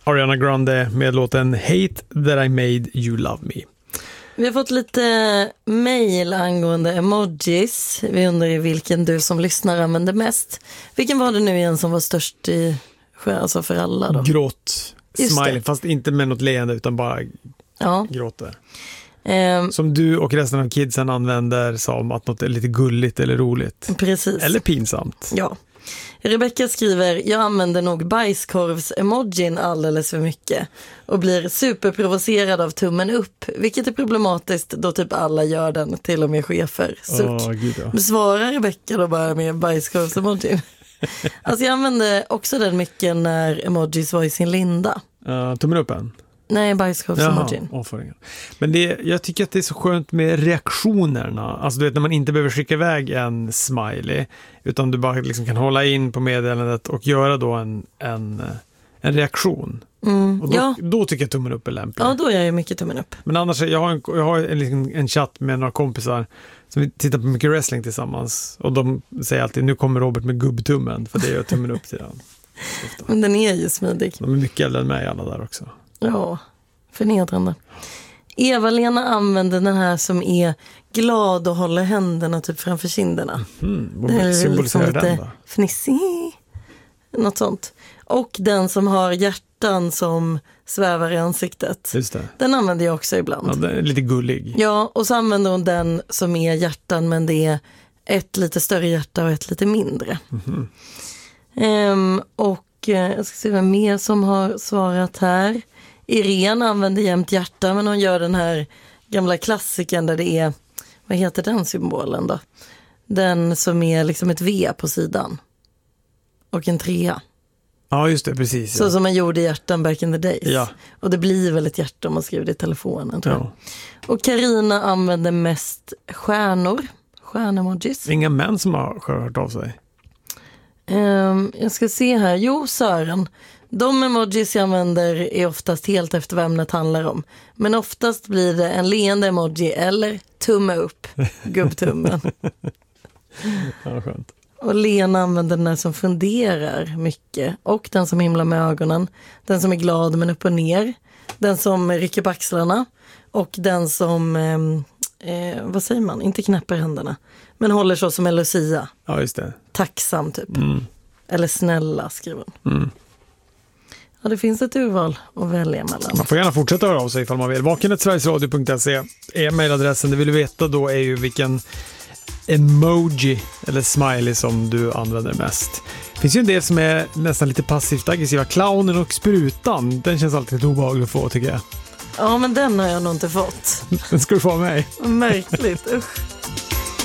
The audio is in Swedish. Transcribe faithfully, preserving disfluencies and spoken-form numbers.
Ariana Grande med låten Hate That I Made You Love Me. Vi har fått lite mejl angående emojis. Vi undrar vilken du som lyssnar använder mest. Vilken var det nu igen som var störst i, alltså för alla då? Gråt, smiley, fast inte med något leende utan bara ja. Gråter. Um, som du och resten av kidsen använder som att något är lite gulligt eller roligt. Precis. Eller pinsamt. Ja. Rebecca skriver, jag använder nog bajskorvs-emojin alldeles för mycket och blir superprovocerad av tummen upp, vilket är problematiskt då typ alla gör den, till och med chefer. Suck. Oh, Gud, ja. Besvarar Rebecca då bara med bajskorvs-emojin. Alltså jag använde också den mycket när emojis var i sin linda. Uh, tummen upp än? Nej, bajskorvs-emojin. Men det, jag tycker att det är så skönt med reaktionerna. Alltså du vet när man inte behöver skicka iväg en smiley utan du bara liksom kan hålla in på meddelandet och göra då en, en, en reaktion. Mm, och då, ja. då tycker jag tummen upp är lämplig. Ja, då är jag mycket tummen upp. Men annars, jag har en, jag har en, en chatt med några kompisar som vi tittar på mycket wrestling tillsammans och de säger alltid, nu kommer Robert med gubbtummen för det gör tummen upp till den. Men den är ju smidig. De är mycket äldre än mig alla där också. Ja, förnedrande. Eva-Lena använder den här som är glad och håller händerna typ framför kinderna. Mm, det är liksom lite fnissig. Något sånt. Och den som har hjärtan som svävar i ansiktet. Just det. Den använder jag också ibland. Ja, den är lite gullig. Ja, och så använder hon den som är hjärtan men det är ett lite större hjärta och ett lite mindre. Mm-hmm. Um, och uh, jag ska se vem mer som har svarat här. Irene använder jämt hjärta men hon gör den här gamla klassiken där det är, vad heter den symbolen då? Den som är liksom ett V på sidan. Och en trea. Ja, just det, precis. Så ja. som man gjorde i hjärtan back in the days. Ja. Och det blir väl ett hjärta om man skriver det i telefonen, tror jag. Ja. Och Carina använder mest stjärnor. Stjärnemojis. Inga män som har hört av sig. Um, jag ska se här. Jo, Sören. De emojis jag använder är oftast helt efter vad ämnet handlar om. Men oftast blir det en leende emoji eller tumme upp. Gubbtummen. Ja, skönt. Och Lena använder den som funderar mycket. Och den som himlar med ögonen. Den som är glad men upp och ner. Den som rycker på axlarna. Och den som, eh, eh, vad säger man? Inte knäpper händerna. Men håller så som en Lucia. Ja, just det. Tacksam typ. Mm. Eller snälla, skriver hon. Mm. Ja, det finns ett urval att välja mellan. Man får gärna fortsätta höra av sig ifall man vill. vaken snabel-a sverigesradio punkt se är mejladressen. Det vill du veta då är ju vilken emoji eller smiley som du använder mest. Det finns ju en del som är nästan lite passivt aggressiva. Clownen och sprutan, den känns alltid lite obehaglig att få, tycker jag. Ja, men den har jag nog inte fått. Den ska du få av mig. Märkligt, usch.